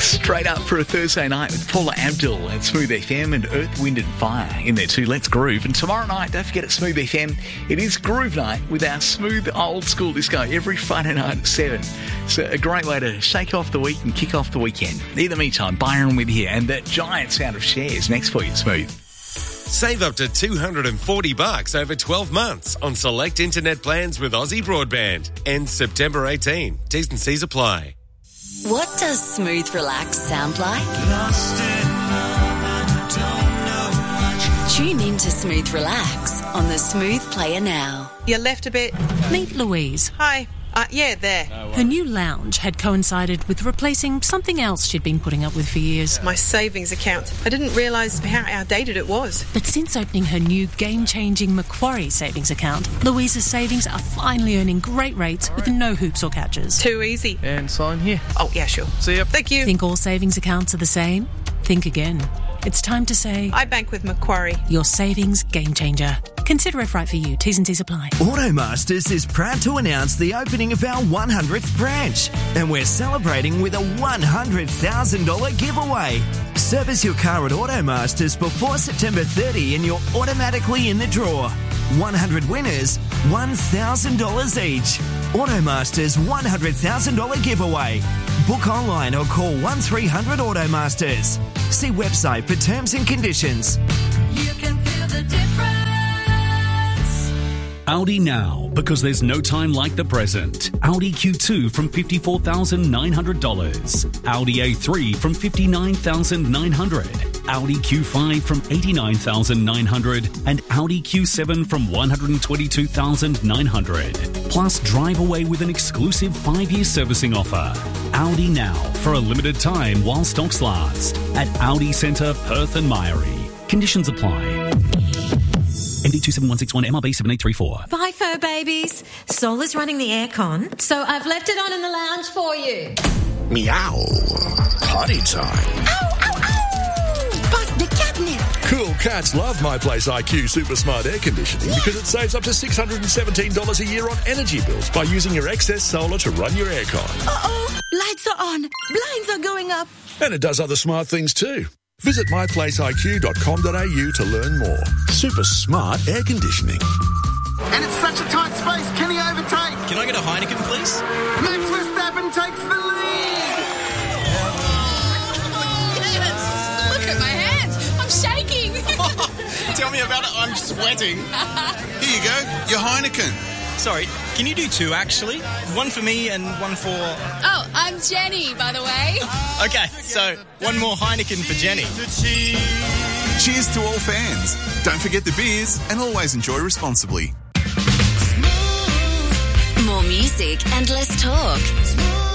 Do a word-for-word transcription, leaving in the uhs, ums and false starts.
Straight up for a Thursday night with Paula Abdul at Smooth F M and Earth, Wind and Fire in there too. Let's groove. And tomorrow night, don't forget at Smooth F M, it is Groove Night with our smooth old school disco every Friday night at seven. So a great way to shake off the week and kick off the weekend. In the meantime, Byron with you here and that giant sound of shares next for you, Smooth. Save up to two hundred forty bucks over twelve months on select internet plans with Aussie Broadband. Ends September eighteenth. T's and C's apply. What does smooth relax sound like? Lost in love and don't know much. Tune in to Smooth Relax on the Smooth Player now. You left a bit. Meet Louise. Hi. Uh, yeah, there. Her new lounge had coincided with replacing something else she'd been putting up with for years. My savings account. I didn't realise how outdated it was. But since opening her new game-changing Macquarie savings account, Louise's savings are finally earning great rates with no hoops or catches. Too easy. And sign here. Oh, yeah, sure. See ya. Thank you. Think all savings accounts are the same? Think again. It's time to say... I bank with Macquarie. Your savings game changer. Consider if right for you. T's and C's apply. Automasters is proud to announce the opening of our one hundredth branch, and we're celebrating with a one hundred thousand dollars giveaway. Service your car at Automasters before September thirtieth and you're automatically in the draw. one hundred winners, one thousand dollars each. Automasters one hundred thousand dollars giveaway. Book online or call one three hundred Automasters. See website for terms and conditions. You can feel the difference. Audi now, because there's no time like the present. Audi Q two from fifty-four thousand nine hundred dollars. Audi A three from fifty-nine thousand nine hundred dollars. Audi Q five from eighty-nine thousand nine hundred dollars. And Audi Q seven from one hundred twenty-two thousand nine hundred dollars. Plus, drive away with an exclusive five-year servicing offer. Audi now, for a limited time while stocks last. At Audi Centre, Perth and Myrie. Conditions apply. M D two seven one six one M R B seven eight three four. Bye, fur babies. Sol is running the aircon, so I've left it on in the lounge for you. Meow. Potty time. Ow, ow, ow! Bust the catnip. Cool cats love My Place I Q Super Smart Air Conditioning because it saves up to six hundred seventeen dollars a year on energy bills by using your excess solar to run your aircon. Uh-oh. Lights are on. Blinds are going up. And it does other smart things too. Visit my place I Q dot com dot a u to learn more. Super smart air conditioning. And it's such a tight space. Can he overtake? Can I get a Heineken, please? Max Verstappen takes the lead. Yes! Look at my hands. I'm shaking. Tell me about it. I'm sweating. Here you go. Your Heineken. Sorry, can you do two, actually? One for me and one for... Oh, I'm Jenny, by the way. Okay, so one more Heineken for Jenny. Cheers to all fans. Don't forget the beers and always enjoy responsibly. More music and less talk.